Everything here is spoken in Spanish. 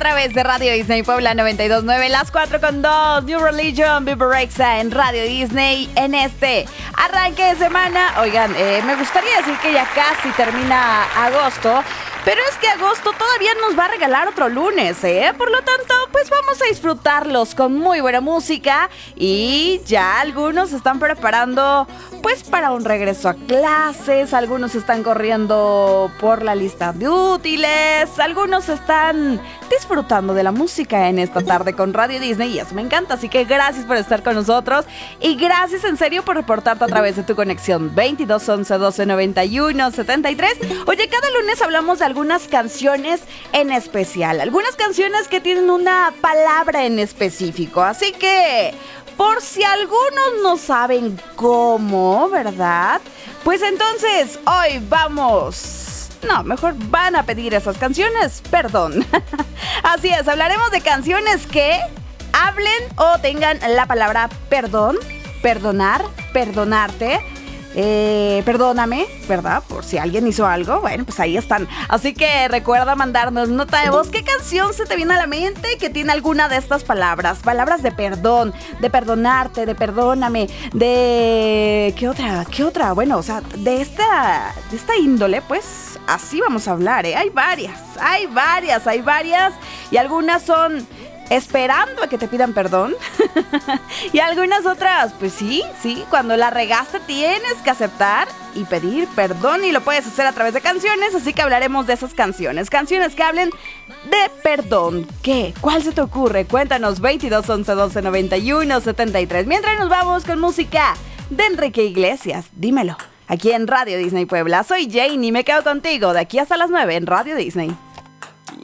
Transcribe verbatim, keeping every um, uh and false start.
través de Radio Disney Puebla noventa y dos punto nueve, las cuatro con dos, New Religion, Vivarexa en Radio Disney en este arranque de semana. Oigan, eh, me gustaría decir que ya casi termina agosto, pero es que agosto todavía nos va a regalar otro lunes, ¿eh? Por lo tanto, pues vamos a disfrutarlos con muy buena música y ya algunos están preparando pues para un regreso a clases, algunos están corriendo por la lista de útiles, algunos están disfrutando de la música en esta tarde con Radio Disney y eso me encanta, así que gracias por estar con nosotros y gracias en serio por reportarte a través de tu conexión veintidós once doce noventa y uno setenta y tres. Oye, cada lunes hablamos de algunas canciones en especial, algunas canciones que tienen una palabra en específico, así que por si algunos no saben cómo, ¿verdad? Pues entonces hoy vamos... No, mejor van a pedir esas canciones, perdón. Así es, hablaremos de canciones que hablen o tengan la palabra perdón, perdonar, perdonarte, eh, perdóname, ¿verdad? Por si alguien hizo algo, bueno, pues ahí están. Así que recuerda mandarnos nota de voz. ¿Qué canción se te viene a la mente que tiene alguna de estas palabras? Palabras de perdón, de perdonarte, de perdóname, de... ¿Qué otra? ¿Qué otra? Bueno, o sea, de esta, de esta índole, pues... Así vamos a hablar, ¿eh? Hay varias, hay varias, hay varias. Y algunas son esperando a que te pidan perdón. Y algunas otras, pues sí, sí, cuando la regaste tienes que aceptar y pedir perdón. Y lo puedes hacer a través de canciones, así que hablaremos de esas canciones. Canciones que hablen de perdón. ¿Qué? ¿Cuál se te ocurre? Cuéntanos, veintidós once doce noventa y uno setenta y tres. Mientras nos vamos con música de Enrique Iglesias, dímelo. Aquí en Radio Disney Puebla, soy Jane y me quedo contigo de aquí hasta las nueve en Radio Disney.